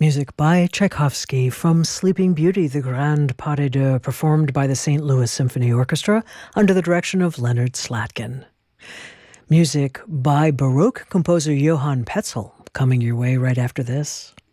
Music by Tchaikovsky from Sleeping Beauty, the Grand Pas de Deux, performed by the St. Louis Symphony Orchestra under the direction of Leonard Slatkin. Music by Baroque composer Johann Petzel, coming your way right after this.